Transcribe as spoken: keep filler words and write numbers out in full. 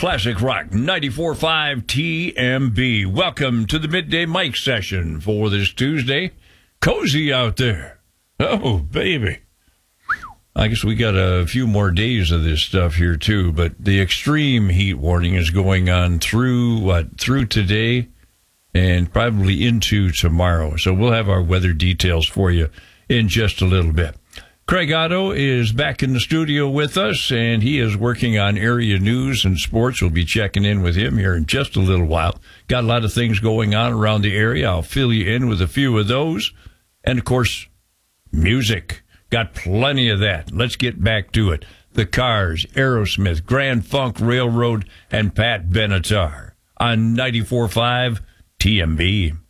Classic Rock ninety-four point five T M B. Welcome to the Midday Mic session for this Tuesday. Cozy out there. Oh, baby. I guess we got a few more days of this stuff here, too, but the extreme heat warning is going on through, what, through today and probably into tomorrow. So we'll have our weather details for you in just a little bit. Craig Otto is back in the studio with us, and he is working on area news and sports. We'll be checking in with him here in just a little while. Got a lot of things going on around the area. I'll fill you in with a few of those. And, of course, music. Got plenty of that. Let's get back to it. The Cars, Aerosmith, Grand Funk Railroad, and Pat Benatar on ninety-four point five T M B.